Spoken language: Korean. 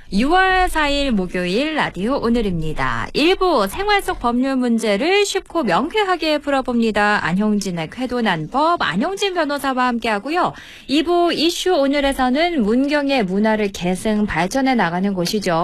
6월 4일 목요일 라디오 오늘입니다. 1부 생활 속 법률 문제를 쉽고 명쾌하게 풀어봅니다. 안형진의 쾌도난법 안형진 변호사와 함께하고요. 2부 이슈 오늘에서는 문경의 문화를 계승 발전해 나가는 곳이죠.